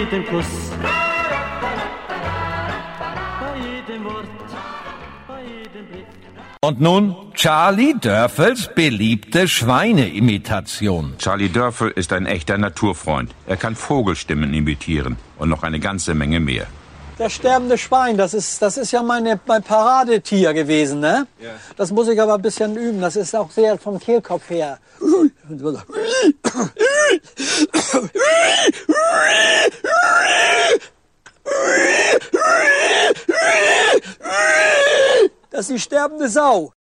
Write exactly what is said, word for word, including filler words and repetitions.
jedem Kuss, bei jedem Wort, bei jedem Blick. Und nun Charlie Dörfels beliebte Schweineimitation. Charlie Dörfel ist ein echter Naturfreund. Er kann Vogelstimmen imitieren und noch eine ganze Menge mehr. Das sterbende Schwein, das ist, das ist ja meine, mein Paradetier gewesen, ne? Ja. Das muss ich aber ein bisschen üben. Das ist auch sehr vom Kehlkopf her. Das ist die sterbende Sau.